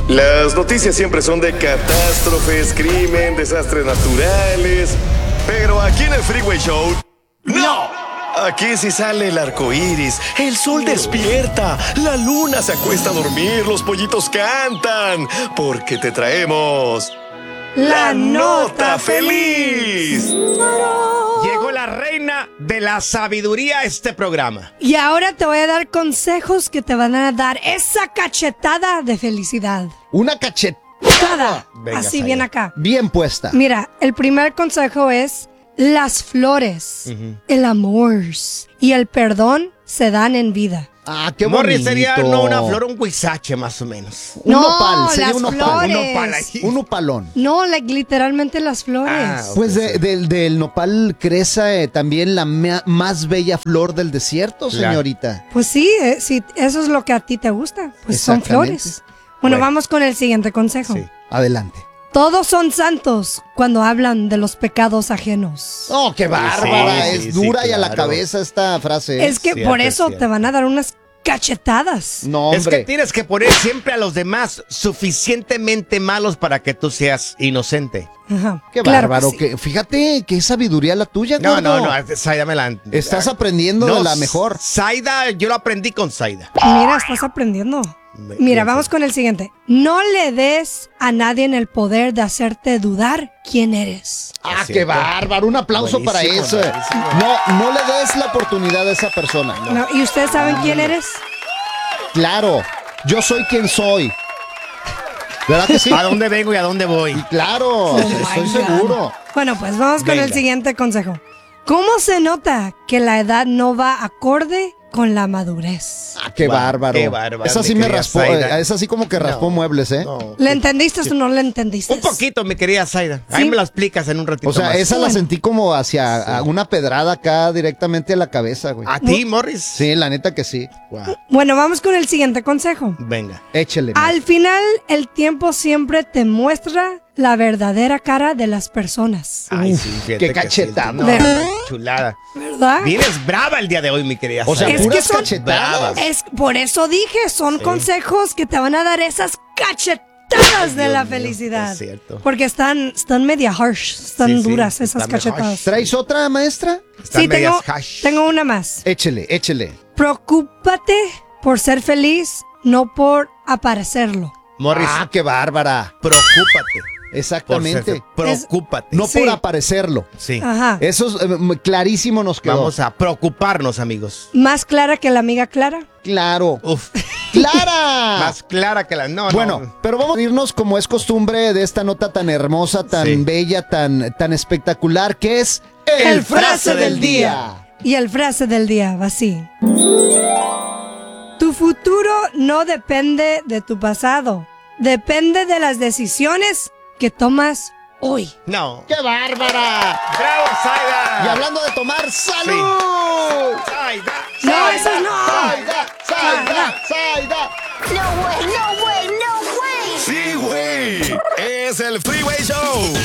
Las noticias siempre son de catástrofes, crimen, desastres naturales. Pero aquí en el Freeway Show, ¡no! Aquí sí sale el arco iris, el sol despierta, la luna se acuesta a dormir, los pollitos cantan, porque te traemos la nota feliz. Llegó la reina de la sabiduría a este programa. Y ahora te voy a dar consejos que te van a dar esa cachetada de felicidad. Una cachetada. Venga, Así Saya. bien acá. Bien puesta. Mira, el primer consejo es: las flores, el amor y el perdón se dan en vida. Ah, qué Morris bonito. sería no una flor, un huizache más o menos. Un No, nopal, sería las un nopal. flores. Un nopal ahí. Un nopalón. No, literalmente las flores. Ah, ok. Pues del nopal crece también la más bella flor del desierto, Claro. señorita. Pues sí, si eso es lo que a ti te gusta, pues son Exactamente. flores. Bueno, vamos con el siguiente consejo. Sí. Adelante. Todos son santos cuando hablan de los pecados ajenos. Oh, qué bárbara. sí, es sí, dura y a la claro. cabeza esta frase. Es que cierto, por es eso cierto. te van a dar unas cachetadas. No, Es que hombre. tienes que poner siempre a los demás suficientemente malos para que tú seas inocente. Ajá. Qué claro bárbaro. que sí. Que, fíjate qué sabiduría la tuya, No, gordo. no, Zaida me la... Estás aprendiendo de la mejor. Zaida, yo lo aprendí con Zaida. Mira, estás aprendiendo. Mira, vamos con el siguiente. No le des a nadie en el poder de hacerte dudar quién eres. Ah, Es qué cierto. bárbaro. Un aplauso para Buenísimo, eso. buenísimo. No le des la oportunidad a esa persona. No, ¿y ustedes saben quién eres? Claro, yo soy quien soy. ¿Verdad que sí? ¿A dónde vengo y a dónde voy? Y claro, estoy my God. seguro. Bueno, pues vamos con Venga. el siguiente consejo. ¿Cómo se nota que la edad no va acorde con la madurez? Ah, qué Guau, bárbaro. qué bárbaro, Esa sí mi me querida raspó, Zaida. esa sí como que raspó No, muebles, ¿eh? no. ¿Le entendiste o no le entendiste? Un poquito, mi querida Zaida. Ahí Sí. me lo explicas en un ratito O sea, más. esa la Bueno. sentí como hacia una pedrada acá directamente a la cabeza, güey. ¿A ti, Morris? Sí, la neta que sí. Guau. Bueno, vamos con el siguiente consejo. Venga. Échele. Al final, el tiempo siempre te muestra la verdadera cara de las personas. Ay, Uf, sí, fíjate qué que sí, cachetada. no, ¿Verdad? chulada. ¿Verdad? Vienes brava el día de hoy, mi querida O sea, Zaida. Es puras que son cachetadas. Es por eso dije, son consejos que te van a dar esas cachetadas de Dios la mío, felicidad. es cierto. Porque están media harsh, están Sí, sí, duras esas están medio cachetadas. harsh. ¿Traes otra, maestra? Están Sí, medias hash. tengo una más. Échele. Preocúpate por ser feliz, no por aparecerlo. Morris, Ah, qué bárbara. preocúpate. Exactamente. Preocúpate. No Sí. por aparecerlo. Sí. Ajá. Eso es clarísimo nos quedó. Vamos a preocuparnos, amigos. Más clara que la amiga Clara. Claro. Uf. ¡Clara! Más clara que la... No, Bueno, no. pero vamos a irnos como es costumbre de esta nota tan hermosa, tan Sí. bella, tan espectacular, que es El frase del día. Y el frase del día va así. Tu futuro no depende de tu pasado. Depende de las decisiones que tomas hoy. No. ¡Qué bárbara! ¡Bravo, Zaida! Y hablando de tomar, ¡salud! Zaida. No, eso no. ¡Zaida! Sí, güey. Es el Freeway Show.